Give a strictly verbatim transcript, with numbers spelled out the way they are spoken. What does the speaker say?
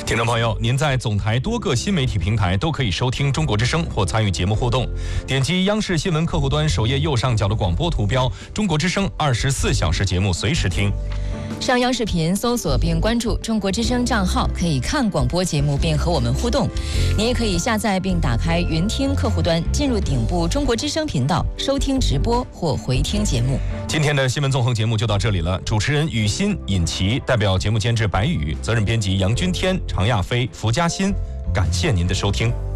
听众朋友，您在总台多个新媒体平台都可以收听中国之声或参与节目互动。点击央视新闻客户端首页右上角的广播图标，中国之声二十四小时节目随时听。 上央视频搜索并关注中国之声账号，可以看广播节目并和我们互动。您也可以下载并打开云听客户端，进入顶部中国之声频道收听直播或回听节目。 今天的新闻纵横节目就到这里了，主持人雨欣、尹奇，代表节目监制白宇，责任编辑杨君天、常亚飞、福嘉欣，感谢您的收听。